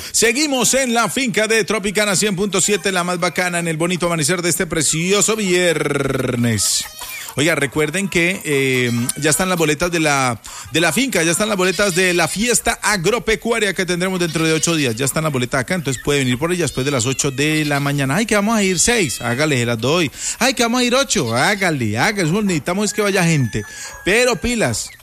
Seguimos en la finca de Tropicana 100.7, la más bacana, en el bonito amanecer de este precioso viernes. Oiga, recuerden que ya están las boletas de la finca, ya están las boletas de la fiesta agropecuaria que tendremos dentro de 8 días. Ya están las boletas acá, entonces puede venir por ellas después de las 8 de la mañana. Ay, que vamos a ir 6, hágale, se las doy. Ay, que vamos a ir 8, hágale. Eso necesitamos es que vaya gente. Pero pilas,